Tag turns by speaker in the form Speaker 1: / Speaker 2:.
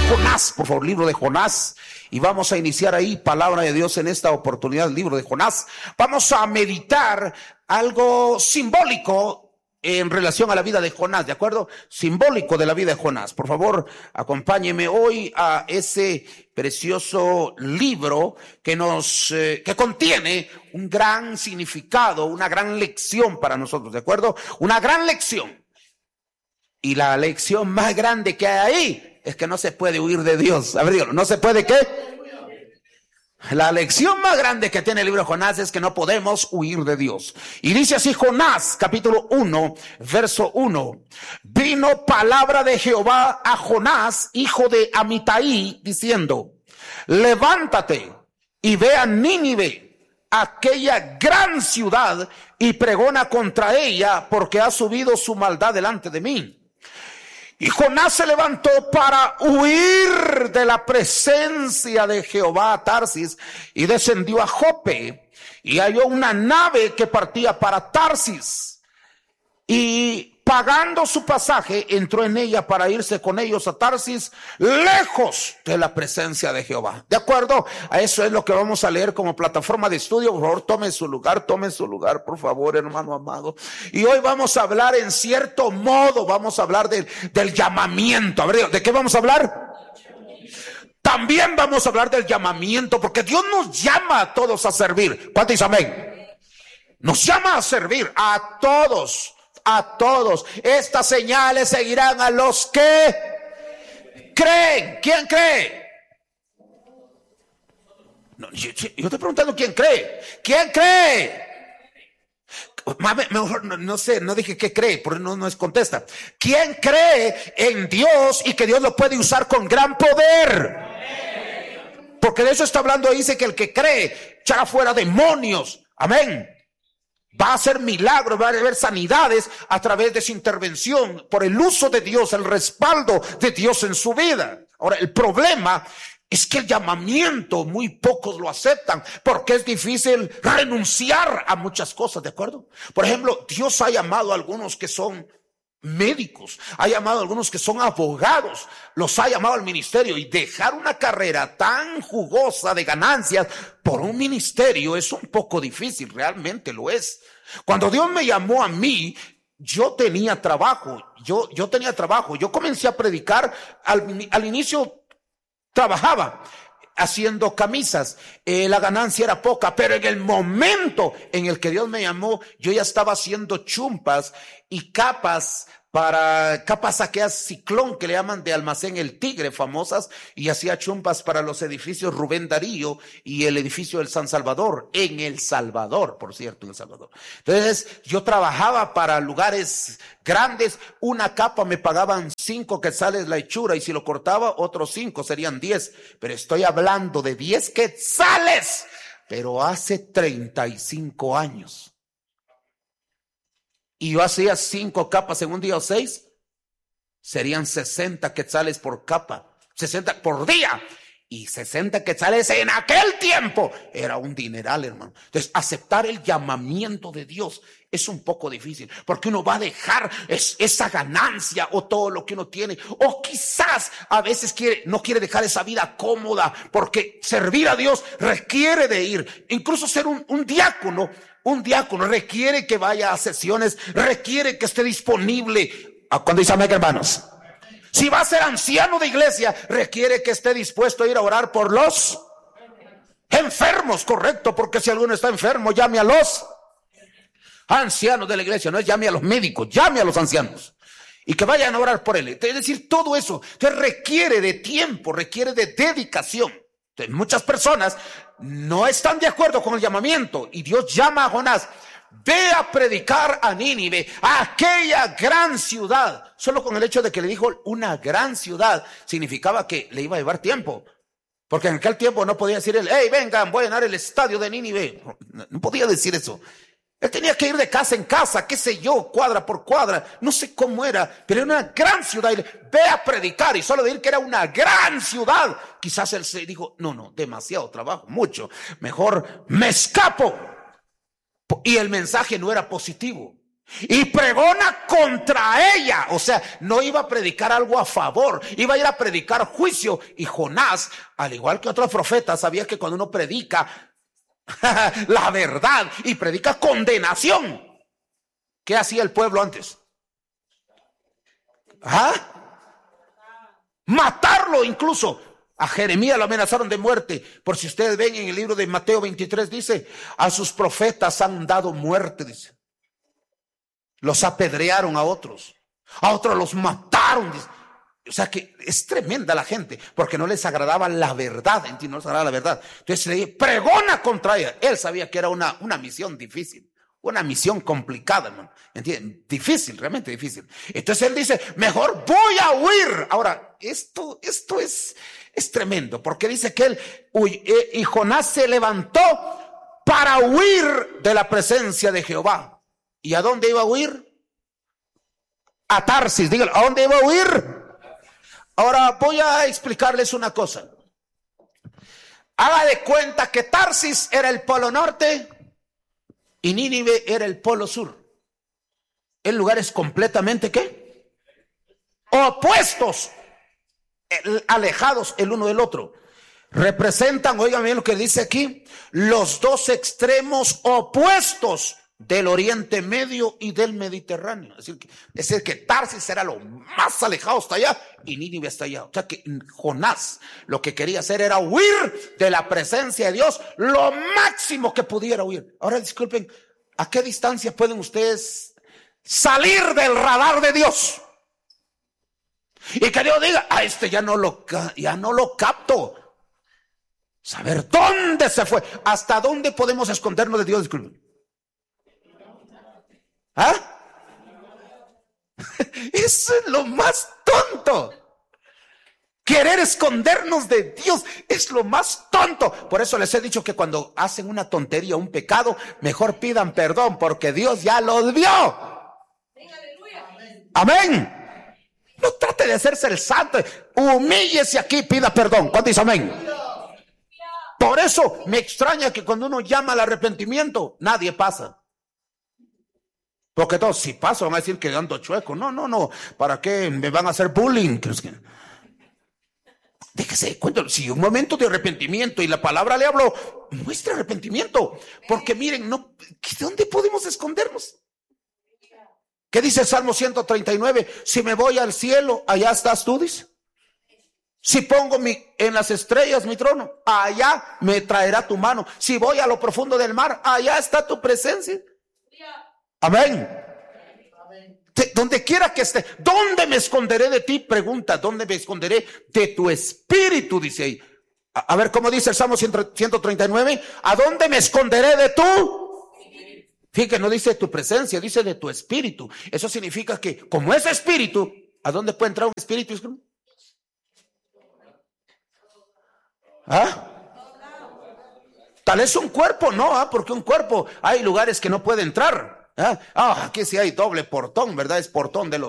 Speaker 1: Jonás, por favor, libro de Jonás. Y vamos a iniciar ahí, palabra de Dios en esta oportunidad, el libro de Jonás. Vamos a meditar algo simbólico en relación a la vida de Jonás, ¿de acuerdo? Simbólico de la vida de Jonás. Por favor, acompáñeme hoy a ese precioso libro que contiene un gran significado, una gran lección para nosotros, ¿de acuerdo? Una gran lección. Y la lección más grande que hay ahí es que no se puede huir de Dios. A ver, dígalo, ¿no se puede qué? La lección más grande que tiene el libro de Jonás es que no podemos huir de Dios. Y dice así Jonás, capítulo 1, verso 1. Vino palabra de Jehová a Jonás, hijo de Amitai, diciendo: levántate y ve a Nínive, aquella gran ciudad, y pregona contra ella, porque ha subido su maldad delante de mí. Y Jonás se levantó para huir de la presencia de Jehová a Tarsis, y descendió a Jope, y halló una nave que partía para Tarsis, y pagando su pasaje entró en ella para irse con ellos a Tarsis, lejos de la presencia de Jehová. De acuerdo, a eso es lo que vamos a leer como plataforma de estudio. Por favor, tome su lugar, por favor, hermano amado. Y hoy vamos a hablar, en cierto modo, vamos a hablar del llamamiento. A ver, ¿de qué vamos a hablar? También vamos a hablar del llamamiento, porque Dios nos llama a todos a servir. ¿Cuántos dicen amén? Nos llama a servir a todos. A todos. Estas señales seguirán a los que creen. ¿Quién cree? No, yo estoy preguntando quién cree. ¿Quién cree? Mejor no sé, no dije qué cree, porque no es contesta. ¿Quién cree en Dios y que Dios lo puede usar con gran poder? Porque de eso está hablando. Dice que el que cree echará fuera demonios. Amén. Va a hacer milagros, va a haber sanidades a través de su intervención, por el uso de Dios, el respaldo de Dios en su vida. Ahora, el problema es que el llamamiento muy pocos lo aceptan, porque es difícil renunciar a muchas cosas, ¿de acuerdo? Por ejemplo, Dios ha llamado a algunos que son médicos, ha llamado a algunos que son abogados, los ha llamado al ministerio, y dejar una carrera tan jugosa de ganancias por un ministerio es un poco difícil, realmente lo es. Cuando Dios me llamó a mí, yo tenía trabajo, yo comencé a predicar, al inicio trabajaba haciendo camisas, la ganancia era poca, pero en el momento en el que Dios me llamó, yo ya estaba haciendo chumpas y capas aquellas ciclón que le llaman de almacén El Tigre, famosas, y hacía chumpas para los edificios Rubén Darío y el edificio del San Salvador, en El Salvador, por cierto, en El Salvador. Entonces yo trabajaba para lugares grandes, una capa me pagaban 5 quetzales la hechura, y si lo cortaba otros 5, serían 10, pero estoy hablando de 10 quetzales, pero hace 35 años. Y yo hacía 5 capas en un día o 6, serían 60 quetzales por capa, 60 por día, y 60 quetzales en aquel tiempo era un dineral, hermano. Entonces, aceptar el llamamiento de Dios es un poco difícil, porque uno va a dejar esa ganancia o todo lo que uno tiene, o quizás a veces no quiere dejar esa vida cómoda, porque servir a Dios requiere de ir, incluso ser un diácono. Un diácono requiere que vaya a sesiones, requiere que esté disponible. Cuando dice amén, hermanos. Si va a ser anciano de iglesia, requiere que esté dispuesto a ir a orar por los enfermos, correcto, porque si alguno está enfermo, llame a los ancianos de la iglesia, no es llame a los médicos, llame a los ancianos. Y que vayan a orar por él. Es decir, todo eso requiere de tiempo, requiere de dedicación. Entonces, muchas personas no están de acuerdo con el llamamiento, y Dios llama a Jonás: ve a predicar a Nínive, a aquella gran ciudad. Solo con el hecho de que le dijo una gran ciudad significaba que le iba a llevar tiempo, porque en aquel tiempo no podía decir él: hey, vengan, voy a llenar el estadio de Nínive. No podía decir eso. Él tenía que ir de casa en casa, qué sé yo, cuadra por cuadra, no sé cómo era, pero era una gran ciudad. Y ve a predicar, y solo decir que era una gran ciudad, quizás él se dijo: no, demasiado trabajo, mucho, mejor me escapo. Y el mensaje no era positivo. y pregona contra ella. O sea, no iba a predicar algo a favor, iba a ir a predicar juicio. Y Jonás, al igual que otros profetas, sabía que cuando uno predica la verdad y predica condenación, ¿qué hacía el pueblo antes? Matarlo. Incluso a Jeremías lo amenazaron de muerte. Por si ustedes ven en el libro de Mateo 23, dice: a sus profetas han dado muerte, dice. Los apedrearon a otros los mataron, dice. O sea que es tremenda la gente, porque no les agradaba la verdad. No les agradaba la verdad. Entonces le dije: pregona contra ella. Él sabía que era una misión difícil, una misión complicada, hermano. ¿Entienden? Difícil, realmente difícil. Entonces él dice: mejor voy a huir. Ahora, esto es tremendo, porque dice que él y Jonás se levantó para huir de la presencia de Jehová. ¿Y a dónde iba a huir? A Tarsis. Díganlo, ¿a dónde iba a huir? Ahora voy a explicarles una cosa. Haga de cuenta que Tarsis era el polo norte y Nínive era el polo sur. En lugares completamente, ¿qué? Opuestos, alejados el uno del otro. Representan, oigan bien lo que dice aquí, los dos extremos opuestos del Oriente Medio y del Mediterráneo. Es decir, que Tarsis era lo más alejado hasta allá y Nínive hasta allá. O sea que Jonás lo que quería hacer era huir de la presencia de Dios lo máximo que pudiera huir. Ahora disculpen, ¿a qué distancia pueden ustedes salir del radar de Dios? Y que Dios diga: ya no lo capto. Saber dónde se fue, hasta dónde podemos escondernos de Dios. Disculpen. Eso es lo más tonto. Querer escondernos de Dios es lo más tonto. Por eso les he dicho que cuando hacen una tontería, un pecado, mejor pidan perdón, porque Dios ya los vio. Amén. No trate de hacerse el santo. Humíllese aquí, pida perdón. ¿Cuánto dice amén? Por eso me extraña que cuando uno llama al arrepentimiento, nadie pasa. Porque todos, si paso, van a decir que ando chueco. No. ¿Para qué me van a hacer bullying? Déjese de cuenta. Si un momento de arrepentimiento y la palabra le habló, muestre arrepentimiento. Porque miren, ¿dónde podemos escondernos? ¿Qué dice el Salmo 139? Si me voy al cielo, allá estás tú, dice. Si pongo en las estrellas mi trono, allá me traerá tu mano. Si voy a lo profundo del mar, allá está tu presencia. Amén. Donde quiera que esté, ¿dónde me esconderé de ti? Pregunta, ¿dónde me esconderé de tu espíritu? Dice ahí. A ver cómo dice el Salmo 139. ¿A dónde me esconderé de tú? Fíjate, no dice tu presencia, dice de tu espíritu. Eso significa que como es espíritu, ¿a dónde puede entrar un espíritu? Tal vez un cuerpo, no, porque un cuerpo hay lugares que no puede entrar. Aquí sí hay doble portón, ¿verdad? Es portón de los